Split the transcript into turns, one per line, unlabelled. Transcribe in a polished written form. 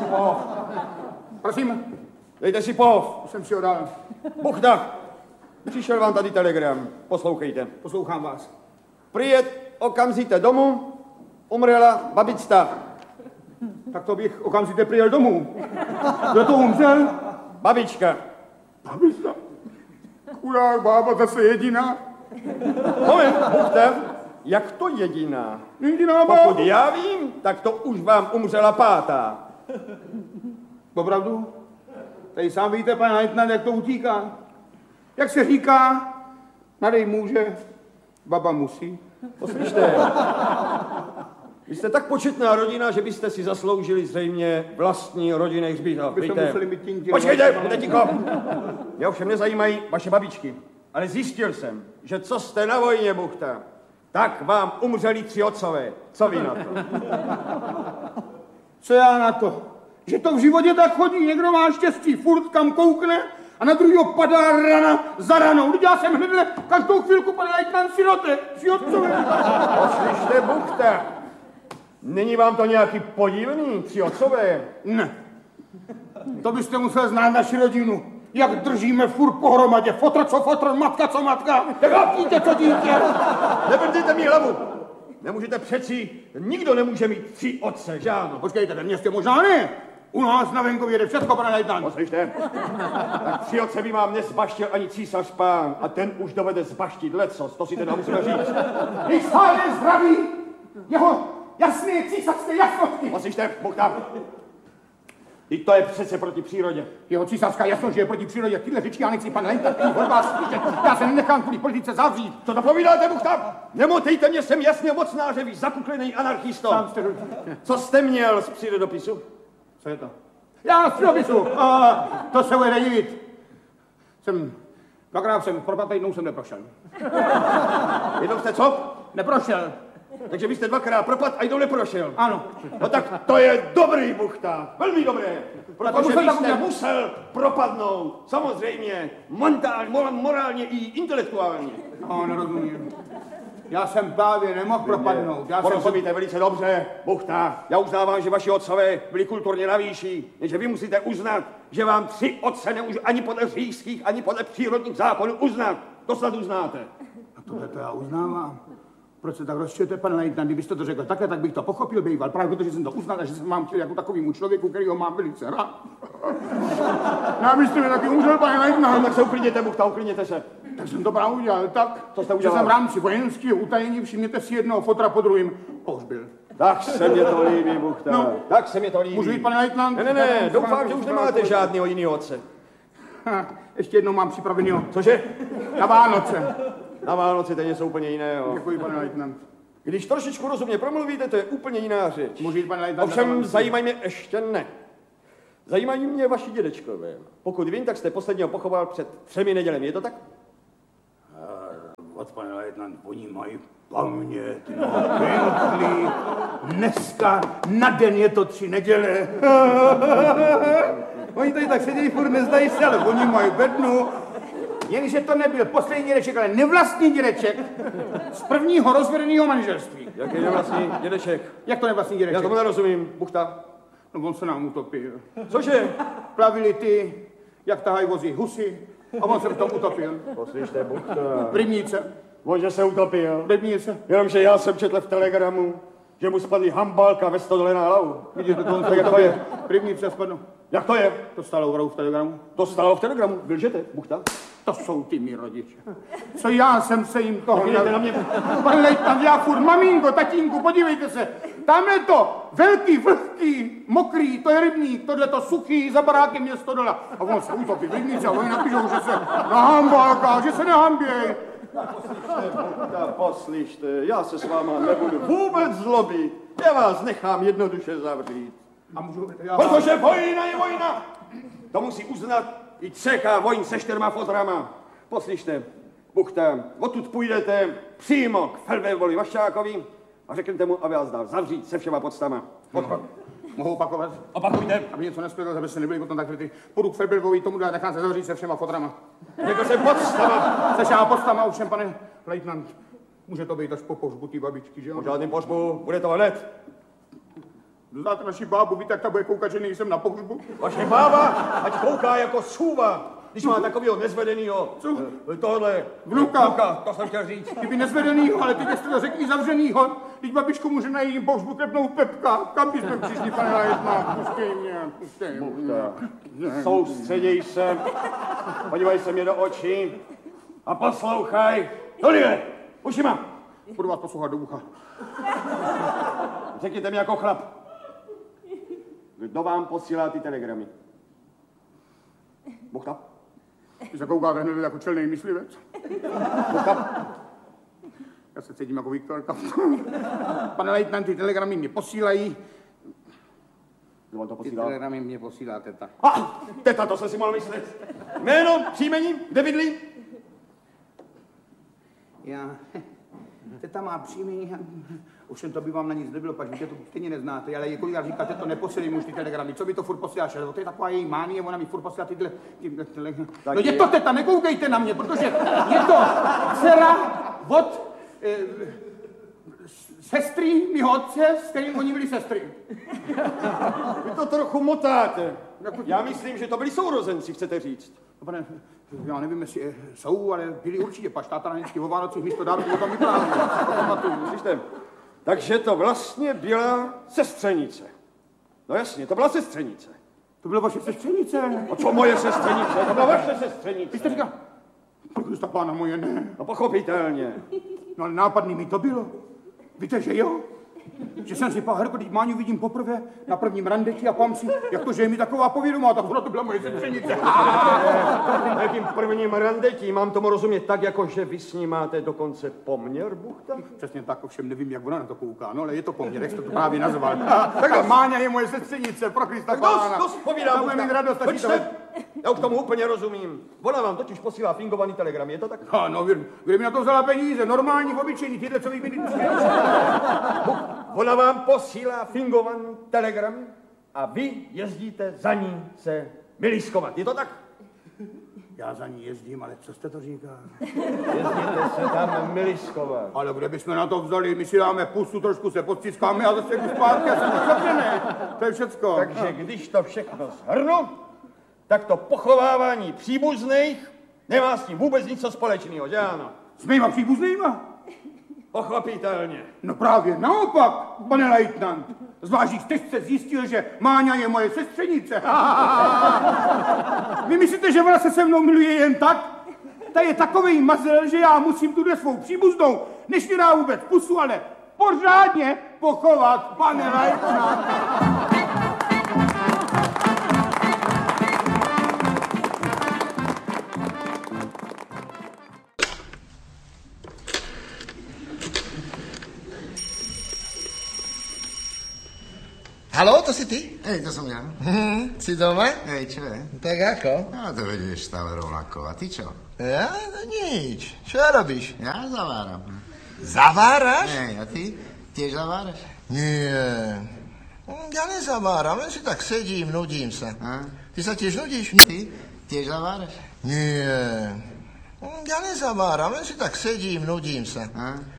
pohov. Prosím?
Dejte si pohov.
Jsem si ho dal.
Buchta, přišel vám tady telegram. Poslouchejte.
Poslouchám vás.
Přijet okamžitě domů, umřela babička.
Tak to bych okamžitě přijel domů. Kdo to umřel?
Babička.
Babička? Chudák bába zase jediná.
Moment, Buchta, jak to jediná?
Jediná bába?
Pokud já vím, tak to už vám umřela pátá.
Opravdu? Tady sám víte, pane Leitnant, jak to utíká. Jak se říká, nadej může, baba musí.
Poslyšte, vy jste tak početná rodina, že byste si zasloužili zřejmě vlastní rodinný hřbitov. Počkejte, bude ticho. Mě ovšem nezajímají vaše babičky, ale zjistil jsem, že co jste na vojně, Buchta, tak vám umřeli 3 otcové. Co vy na to?
Co já na to? Že to v životě tak chodí, někdo má štěstí, furt kam koukne a na druhýho padá rana za ranou. Teď já jsem hned každou chvilku, pane Leitnant, sirote, 3 otcové.
Poslyšte, Buchta, není vám to nějaký podivný, 3 otcové?
Ne. To byste musel znát naši rodinu. Jak držíme furt pohromadě, fotr co fotr, matka co matka. Dítě co dítě.
Nebrděte mi hlavu. Nemůžete přeci, nikdo nemůže mít 3 otce, že ano?
Počkejte, ve městě možná ne. U nás na venkově jde všechno, pane Leitnant.
Poslyšte, tak 3 otce by vám nezbaštil ani císař pán a ten už dovede zbaštit lecos, to si teda musíme říct.
Když stále zdraví, jeho jasné císařské jasnosti.
Poslyšte, Buchta, teď to je přece proti přírodě.
Jeho císařská jasnost, že je proti přírodě. Tyhle řeči já nechci, pane Leitnant, od vás slyšet. Já se nenechám kvůli politice zavřít.
Co to povídáte, Buchta? Nemotejte mě, jsem jasně mocnářevý, zakuklený anarchisto. Co jste měl z přírodopisu?
Co je to? Já z přírodopisu. To se bude nedivit. Dvakrát jsem propadl, jednou jsem neprošel.
Jednou jste co?
Neprošel.
Takže vy jste 2krát propad a jednou neprošel.
Ano.
No tak to je dobrý, Buchta, velmi dobré. Protože vy jste musel propadnout, samozřejmě, morálně i intelektuálně.
No, nerozumím. Já jsem právě nemohl propadnout.
Porozumíte velice dobře, Buchta. Já uznávám, že vaši otcové byli kulturně na výši, jenže vy musíte uznat, že vám 3 otce nemůžu ani podle říšských, ani podle přírodních zákonů uznat. To snad uznáte.
A tohle to já uznávám. Proč se tak rozčujete, pane Leitnant? Kdybyste to řekl takhle, tak bych to pochopil, býval. Právě protože jsem to uznal a že jsem vám chtěl jako takovýmu člověku, kterýho mám velice rád. No, abyste mi taky umřel, pane Leitnant.
Tak se uklidněte, Buchta, uklidněte se.
Tak jsem to právě udělal tak,
to jste
že jsem v rámci vojenského utajení, všimněte si jednoho fotra po druhým, pohřbil.
Tak se mě to líbí, Buchta. No, tak se mě to líbí.
Můžu jít, pane Leitnant?
Ne, doufám, že už nemáte žádného jiného otce.
Ještě jednou mám připravenýho.
Cože?
Na Vánoce.
Na Vánoce to je něco úplně jiného.
Děkuji, pane Leitnant.
Když trošičku rozumně promluvíte, to je úplně jiná řeč.
Můžu jít, pane Leitnant?
Ovšem zajímají mě ještě ne. Zajímají mě vaši dědečkové. Pokud vím, tak jste posledního pochoval před 3 nedělemi, je to tak?
Od pane Leitnant, oni mají paměť, pěkný. Dneska na den je to 3 neděle. Oni tady tak sedějí, furt nezdají se, ale oni mají bednu. Jenže to nebyl poslední dědeček, ale nevlastní dědeček z prvního rozvedeného manželství.
Jaký nevlastní dědeček?
Jak to nevlastní dědeček?
Já tomu nerozumím, Buchta.
No on se nám utopil.
Cože?
Plavili ty, jak tahají vozí husy, a on se v tom utopil.
Poslyšte, Buchta.
V rybníce.
On, že se utopil.
V rybníce.
Jenomže já jsem četl v telegramu, že mu spadly hambálka ve stodole na hlavu.
Vidíte, to on se jak to je? V rybníce spadnou.
Jak to je?
To stalo v telegramu.
To stalo v telegramu. Lžete, Buchta?
To jsou ty mý rodiče. Co já jsem se jim toho...
Na mě.
Pane Leitnant, já furt, maminko, tatínku, podívejte se. Tamhle to velký, vlhký, mokrý, to je rybník, tohle to suchý, za barákem je stodola. A on se utopí v rybníce a oni napíšou, že se nahambálká, že se nehamběj.
Poslyšte, já se s váma nebudu vůbec zlobit. Já vás nechám jednoduše zavřít.
A můžu...
Protože vojna je vojna. To musí uznat i 3 vojn se 4 fotrama. Poslyšte, Buchta, odtud půjdete přímo k Felvévoli Vaščákovi a řeknete mu, aby vás dal zavřít se všema podstama.
Mohu opakovat?
Opakujte.
Aby něco nespěl, aby se nebyli potom tak kryty. Půjdu k Felvévovi, tomu dá, nechám se zavřít se všema fotrama.
Řekl jsem podstama.
Se všema podstama, ovšem, pane Leitnant. Může to být až po pohřbu té babičky, že jo?
Po žádným pohřbu, bude to hned.
Znáte naši bábu, víte, jak ta bude koukat, že nejsem na pohřbu?
Vaše bába, ať kouká jako sůva, když má takovýho nezvedenýho, tohle,
Vnuka,
to jsem chtěl říct.
Kdyby nezvedenýho, ale teď jste to řekli zavřenýho, teď babičku může na jejím pohřbu trepnout Pepka. Kam bychom přišli, pane Leitnant? Puštěj mě.
Soustředěj se, podívej se mě do očí a poslouchaj. Tohle, ušima.
Budu vás poslouchat do ucha.
Řekněte mi jako chlap, kdo vám posílá ty telegramy? Buchta?
Ty se koukáte hned jako čelnej myslivec.
Buchta?
Já se cítím jako Viktorka. Pane Leitnant, ty telegramy mě posílají.
Kdo vám to
Ty
posílá?
telegramy mě posílá teta.
Teta, to jsem si mohl myslet. Jméno, příjmení, kde bydlí?
Já... Teta má příjmení, ovšem to by vám na nic nebylo, pač víte, to stejně neznáte, ale několikrát říkáte, to neposílej mu už ty telegramy, co by to furt posíláš, ale to je taková její mánie, ona mi furt posílá tyhle telegramy. No je to teta, nekoukejte na mě, protože je to dcera od sestry mýho otce, s kterým oni byli sestry.
Vy to trochu motáte. Já myslím, že to byli sourozenci, chcete říct.
No, pane, já nevím, jestli jsou, ale byli určitě, pač táta na vždycky o Vánocích místo dávky o tom vyprávěl.
Slyšte? Takže to vlastně byla sestřenice. No jasně, to byla sestřenice.
To byla vaše sestřenice.
A co moje sestřenice? To byla vaše sestřenice.
Vy jste říkal, Krista pána moje, ne.
No pochopitelně.
No ale nápadný mi to bylo. Víte, že jo? Že jsem si Herko, teď Máňu vidím poprvé na prvním randeti a pám si, jak to, že je mi taková povědomá, tak to byla moje sestřenice.
Na jakým prvním randetí mám tomu rozumět tak, jako že vy s ní máte dokonce poměr, Buchta?
Přesně tak, ovšem nevím, jak ona na to kouká, no ale je to poměr, jak jste to právě nazval. Tak Máňa je moje sestřenice, pro Krista pána.
Dost povídá,
Buchta. Mít radost,
počte, já už tomu úplně rozumím. Ona vám totiž posílá fingovaný telegram, je to tak?
No, kde mi na to vzala peníze, normální, obyčejný, tyhle, co vy bydlíte.
Ona vám posílá fingovaný telegram a vy jezdíte za ní se miliskovat, je to tak?
Já za ní jezdím, ale co jste to říkal?
Jezdíte se tam miliskovat.
Ale kde bychom na to vzali, my si dáme pusu, trošku se podstiskáme a zase jdu zpátky a jsem to zavřené. To je všecko.
Takže když to všechno shrnu, tak to pochovávání příbuzných nemá s tím vůbec nic společného, že ano?
S mýma příbuznýma?
Pochopitelně.
No právě naopak, pane Leitnant. Zvlášť, když teď jste zjistil, že Máňa je moje sestřenice. Vy myslíte, že ona se se mnou miluje jen tak? Ta je takovej mazel, že já musím tuhle svou příbuznou, než mi dá vůbec pusu, ale pořádně pochovat, pane Leitnant.
Haló, to jsi ty?
Hej, to som ja.
Jsi doma?
Hej, čo je?
Tak ako?
No to vedeš stále rovnako. A ty čo?
Ja? No nič. Čo robíš?
Ja zaváram.
Zaváraš?
Hej, a ty? Tiež zaváraš?
Nie. Ja nezaváram, len si tak sedím, nudím sa.
A?
Ty sa tiež nudíš?
Ty? Tiež zaváraš?
Nie. Ja nezaváram, len si tak sedím, nudím sa.
A?